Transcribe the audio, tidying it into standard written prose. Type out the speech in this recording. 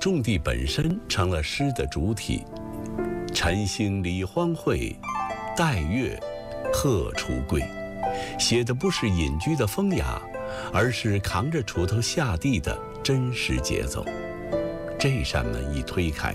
种地本身成了诗的主体。晨兴理荒秽，待月荷锄归。写的不是隐居的风雅，而是扛着锄头下地的真实节奏。这扇门一推开，